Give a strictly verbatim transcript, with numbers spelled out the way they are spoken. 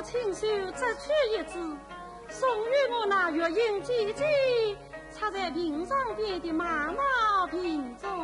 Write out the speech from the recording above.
亲手摘取一枝，送与我那月影姐姐，插在屏上边的玛瑙瓶中。